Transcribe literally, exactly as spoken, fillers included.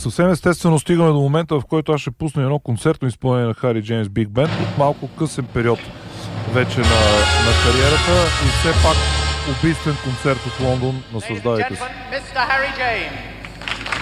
съвсем естествено стигаме до момента, в който аз ще пусна едно концертно изпълнение на Хари Джеймс Биг Бенд от малко късен период вече на, на кариерата и все пак убийствен концерт от Лондон. Наслаждавайте се.